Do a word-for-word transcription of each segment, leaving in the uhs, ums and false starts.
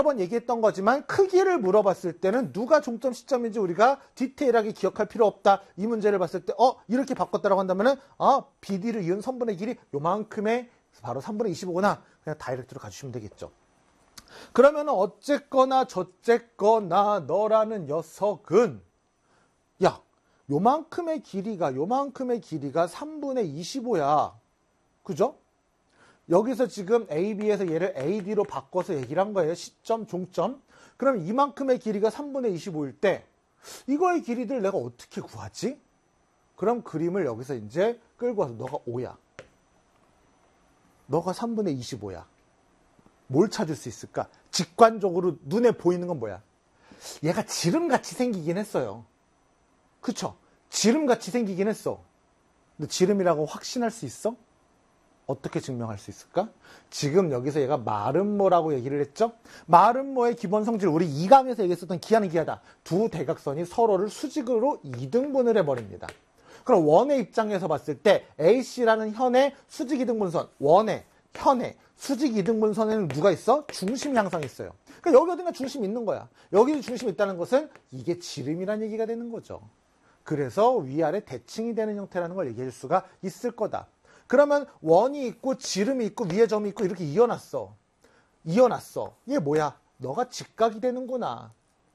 번 얘기했던 거지만 크기를 물어봤을 때는 누가 종점 시점인지 우리가 디테일하게 기억할 필요 없다. 이 문제를 봤을 때 어 이렇게 바꿨다라고 한다면은 아 비디를 이은 선분의 길이 요만큼의 바로 삼분의 이십오구나. 그냥 다이렉트로 가주시면 되겠죠. 그러면 어쨌거나 저쨌거나 너라는 녀석은 야 요만큼의 길이가 요만큼의 길이가 삼분의 이십오야. 그죠? 여기서 지금 에이 비에서 얘를 에이 디로 바꿔서 얘기를 한 거예요. 시점, 종점. 그럼 이만큼의 길이가 삼분의 이십오일 때 이거의 길이들 내가 어떻게 구하지? 그럼 그림을 여기서 이제 끌고 와서 너가 오야. 너가 삼분의 이십오야. 뭘 찾을 수 있을까? 직관적으로 눈에 보이는 건 뭐야? 얘가 지름같이 생기긴 했어요. 그쵸? 지름같이 생기긴 했어. 근데 지름이라고 확신할 수 있어? 어떻게 증명할 수 있을까? 지금 여기서 얘가 마름모라고 얘기를 했죠? 마름모의 기본 성질, 우리 이 강에서 얘기했었던 기하는 기하다. 두 대각선이 서로를 수직으로 이등분을 해버립니다. 그럼 원의 입장에서 봤을 때 에이씨라는 현의 수직 이등분선, 원의, 현의 수직 이등분선에는 누가 있어? 중심이 항상 있어요. 그러니까 여기 어딘가 중심이 있는 거야. 여기 중심이 있다는 것은 이게 지름이라는 얘기가 되는 거죠. 그래서 위아래 대칭이 되는 형태라는 걸 얘기할 수가 있을 거다. 그러면 원이 있고 지름이 있고 위에 점이 있고 이렇게 이어놨어. 이어놨어. 이게 뭐야? 너가 직각이 되는구나.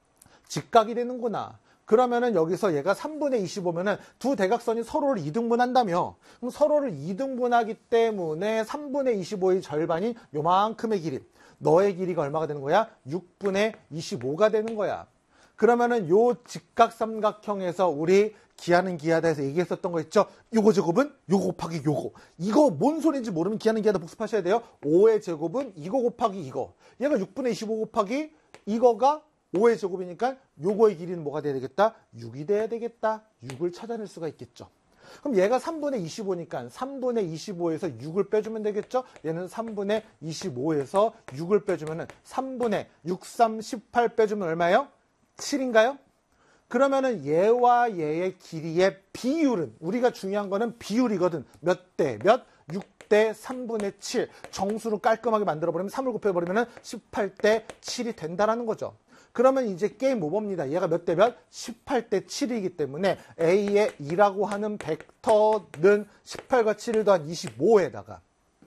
직각이 되는구나. 그러면은 여기서 얘가 삼분의 이십오면은 두 대각선이 서로를 이등분한다며. 그럼 서로를 이등분하기 때문에 삼분의 이십오의 절반인 요만큼의 길이. 너의 길이가 얼마가 되는 거야? 육분의 이십오가 되는 거야. 그러면은 요 직각삼각형에서 우리 기하는 기하다 해서 얘기했었던 거 있죠? 요거 제곱은 요거 곱하기 요거. 이거 뭔 소리인지 모르면 기하는 기하다 복습하셔야 돼요. 오의 제곱은 이거 곱하기 이거. 얘가 육분의 이십오 곱하기 이거가 오의 제곱이니까 요거의 길이는 뭐가 돼야 되겠다? 육이 돼야 되겠다. 육을 찾아낼 수가 있겠죠. 그럼 얘가 삼분의 이십오니까 삼분의 이십오에서 육을 빼주면 되겠죠? 얘는 삼분의 이십오에서 육을 빼주면은 삼분의 육, 삼, 십팔 빼주면 얼마예요? 칠인가요? 그러면은 얘와 얘의 길이의 비율은, 우리가 중요한 거는 비율이거든. 몇 대 몇? 육 대 삼분의 칠. 정수로 깔끔하게 만들어버리면 삼을 곱해버리면 십팔 대 칠이 된다라는 거죠. 그러면 이제 게임 오버입니다. 얘가 몇 대 몇? 십팔 대 칠이기 때문에 A의 이라고 하는 벡터는 십팔과 칠을 더한 이십오에다가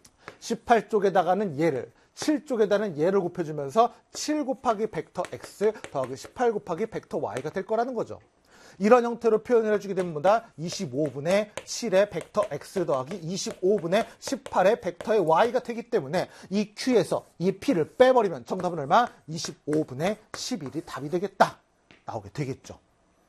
십팔 쪽에다가는 얘를, 칠 쪽에다는 얘를 곱해주면서 칠 곱하기 벡터 X 더하기 십팔 곱하기 벡터 Y가 될 거라는 거죠. 이런 형태로 표현을 해주게 되면 뭐다? 이십오분의 칠의 벡터 X 더하기 이십오분의 십팔의 벡터의 Y가 되기 때문에 이 Q에서 이 P를 빼버리면 정답은 얼마? 이십오분의 십일이 답이 되겠다. 나오게 되겠죠.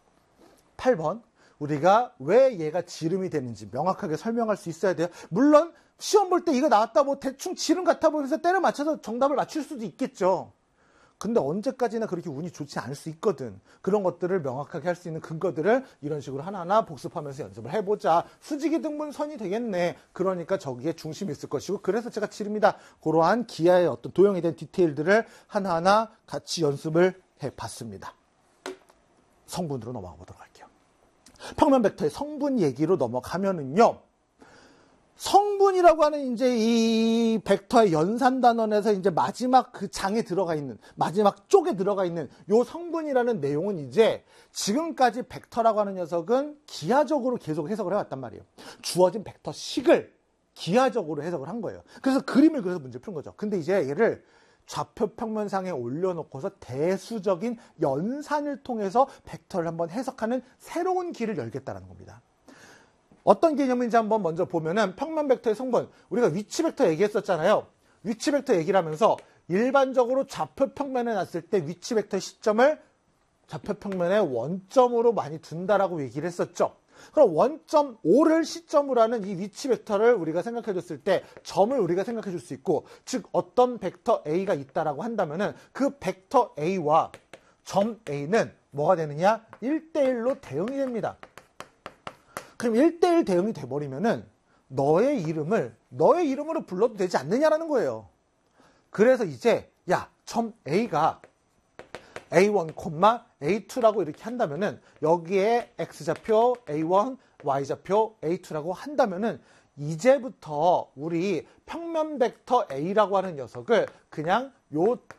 팔 번. 우리가 왜 얘가 지름이 되는지 명확하게 설명할 수 있어야 돼요. 물론 시험 볼 때 이거 나왔다 뭐 대충 지름 같아 보면서 때려 맞춰서 정답을 맞출 수도 있겠죠. 근데 언제까지나 그렇게 운이 좋지 않을 수 있거든. 그런 것들을 명확하게 할 수 있는 근거들을 이런 식으로 하나하나 복습하면서 연습을 해보자. 수직이 등분선이 되겠네. 그러니까 저기에 중심이 있을 것이고, 그래서 제가 지름이다. 그러한 기하의 어떤 도형에 대한 디테일들을 하나하나 같이 연습을 해봤습니다. 성분으로 넘어가 보도록 할게요. 평면 벡터의 성분 얘기로 넘어가면은요. 성분이라고 하는 이제 이 벡터의 연산 단원에서 이제 마지막 그 장에 들어가 있는, 마지막 쪽에 들어가 있는 요 성분이라는 내용은 이제 지금까지 벡터라고 하는 녀석은 기하적으로 계속 해석을 해왔단 말이에요. 주어진 벡터식을 기하적으로 해석을 한 거예요. 그래서 그림을 그려서 문제를 푼 거죠. 근데 이제 얘를 좌표 평면상에 올려놓고서 대수적인 연산을 통해서 벡터를 한번 해석하는 새로운 길을 열겠다는 겁니다. 어떤 개념인지 한번 먼저 보면은 평면 벡터의 성분, 우리가 위치 벡터 얘기했었잖아요. 위치 벡터 얘기를 하면서 일반적으로 좌표 평면에 놨을 때 위치 벡터의 시점을 좌표 평면의 원점으로 많이 둔다라고 얘기를 했었죠. 그럼 원점 오를 시점으로 하는 이 위치 벡터를 우리가 생각해 줬을 때 점을 우리가 생각해 줄 수 있고, 즉 어떤 벡터 A가 있다라고 한다면은 그 벡터 A와 점 A는 뭐가 되느냐? 일 대 일로 대응이 됩니다. 그럼 일 대 일 대응이 돼버리면은 너의 이름을 너의 이름으로 불러도 되지 않느냐라는 거예요. 그래서 이제 야, 점 A가 에이 원, 에이 투라고 이렇게 한다면은 여기에 X좌표 에이 원, Y좌표 에이 투라고 한다면은 이제부터 우리 평면 벡터 A라고 하는 녀석을 그냥 요